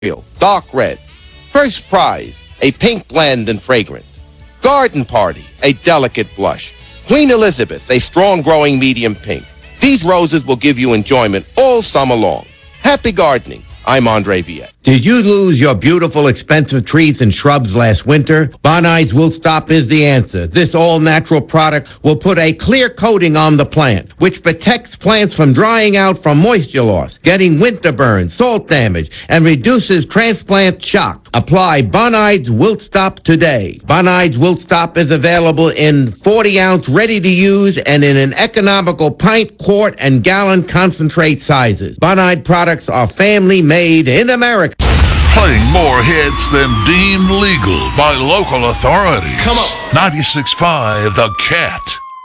dark red. First prize, a pink blend and fragrant. Garden Party, a delicate blush. Queen Elizabeth, a strong growing medium pink. These roses will give you enjoyment all summer long. Happy gardening. I'm Andre Viette. Did you lose your beautiful, expensive trees and shrubs last winter? Bonides Wilt Stop is the answer. This all-natural product will put a clear coating on the plant, which protects plants from drying out from moisture loss, getting winter burn, salt damage, and reduces transplant shock. Apply Bonides Wilt Stop today. Bonides Wilt Stop is available in 40-ounce ready-to-use and in an economical pint, quart, and gallon concentrate sizes. Bonide products are family-made in America. Playing more hits than deemed legal by local authorities. Come on. 96.5 The Cat.